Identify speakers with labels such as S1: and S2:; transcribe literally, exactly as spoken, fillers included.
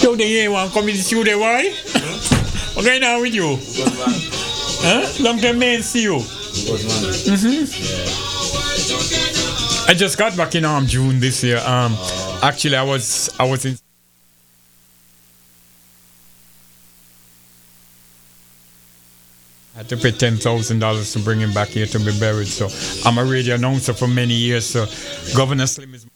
S1: Yo, the year one come in the studio, why? What's going on with you? Huh? Long time man see you. Mm-hmm. I just got back in um June this year. Um, actually, I was I was in. I had to pay ten thousand dollars to bring him back here to be buried. So I'm a radio announcer for many years. So Governor Slim is.